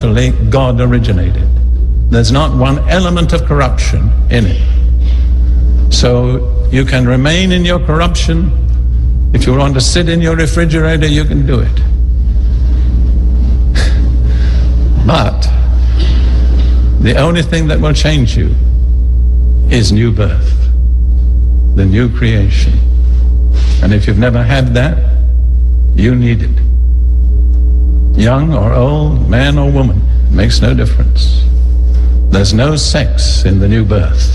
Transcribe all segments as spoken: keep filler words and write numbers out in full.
totally God originated. There's not one element of corruption in it. So you can remain in your corruption. If you want to sit in your refrigerator, you can do it. But the only thing that will change you is new birth, the new creation. And if you've never had that, you need it. Young or old, man or woman, it makes no difference. There's no sex in the new birth.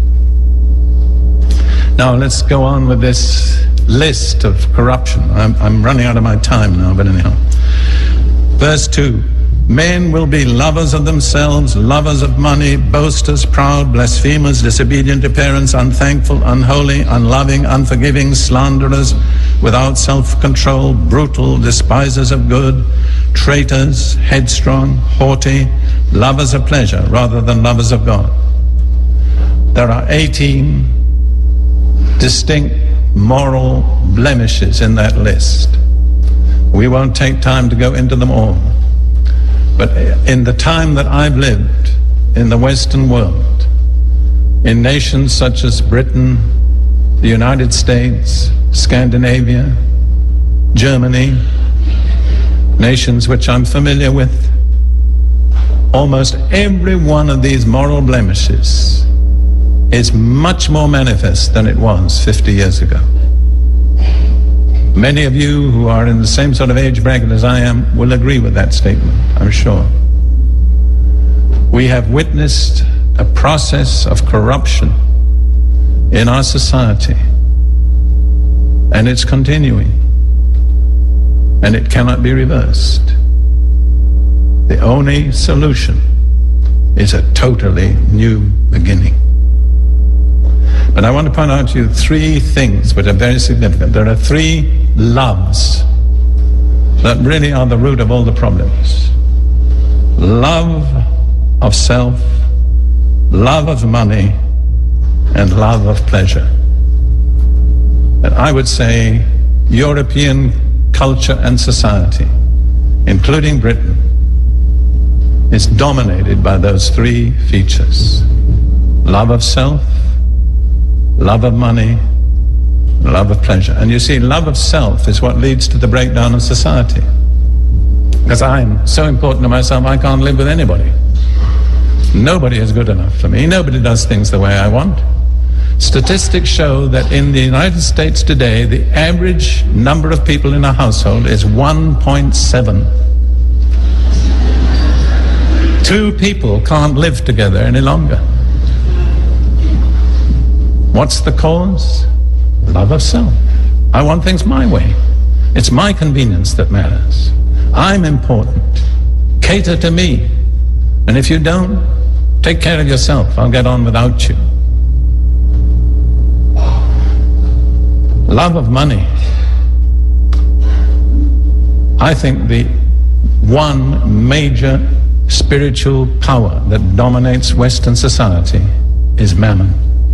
Now let's go on with this list of corruption. I'm, I'm running out of my time now, but anyhow. Verse two. Men will be lovers of themselves, lovers of money, boasters, proud, blasphemers, disobedient to parents, unthankful, unholy, unloving, unforgiving, slanderers, without self-control, brutal, despisers of good, traitors, headstrong, haughty, lovers of pleasure rather than lovers of God. There are eighteen distinct moral blemishes in that list. We won't take time to go into them all. But in the time that I've lived in the Western world, in nations such as Britain, the United States, Scandinavia, Germany, nations which I'm familiar with, almost every one of these moral blemishes is much more manifest than it was fifty years ago. Many of you who are in the same sort of age bracket as I am will agree with that statement, I'm sure. We have witnessed a process of corruption in our society, and it's continuing, and it cannot be reversed. The only solution is a totally new beginning. But I want to point out to you three things which are very significant. There are three loves that really are the root of all the problems. Love of self, love of money, and love of pleasure. And I would say European culture and society, including Britain, is dominated by those three features. Love of self, love of money, love of pleasure. And you see, love of self is what leads to the breakdown of society. Because I'm so important to myself, I can't live with anybody. Nobody is good enough for me. Nobody does things the way I want. Statistics show that in the United States today, the average number of people in a household is one point seven. Two people can't live together any longer. What's the cause? Love of self. I want things my way. It's my convenience that matters. I'm important. Cater to me. And if you don't, take care of yourself. I'll get on without you. Love of money. I think the one major spiritual power that dominates Western society is mammon.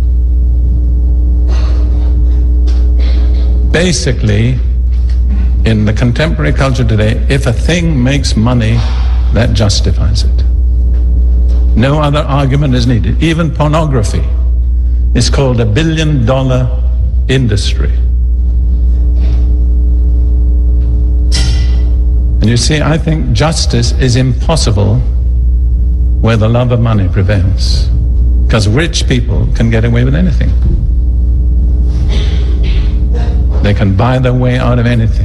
Basically, in the contemporary culture today, if a thing makes money, that justifies it. No other argument is needed. Even pornography is called a billion dollar industry. And you see, I think justice is impossible where the love of money prevails, because rich people can get away with anything. They can buy their way out of anything.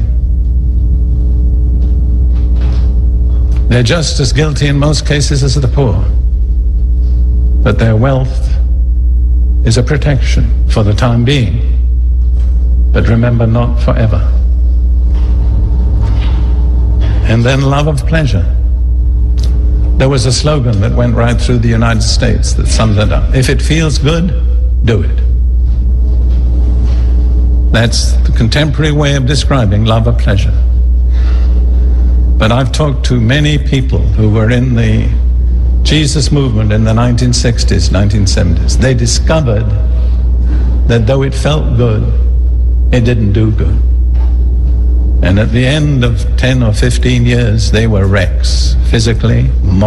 They're just as guilty in most cases as the poor, but their wealth is a protection for the time being, but remember, not forever. And then love of pleasure. There was a slogan that went right through the United States that sums it up. If it feels good, do it. That's the contemporary way of describing love of pleasure. But I've talked to many people who were in the Jesus movement in the nineteen sixties, nineteen seventies. They discovered that though it felt good, it didn't do good. And at the end of ten or fifteen years, they were wrecks, physically, morally.